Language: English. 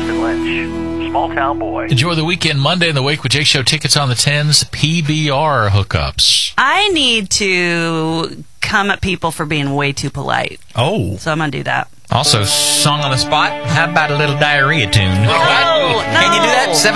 Preston Lynch, Small Town Boy. Enjoy the weekend Monday in the Wake with Jake Show. Tickets on the 10s, PBR hookups. I need to come at people for being way too polite. Oh. So I'm going to do that. Also, song on the spot. How about a little diarrhea tune? No, Can you do that?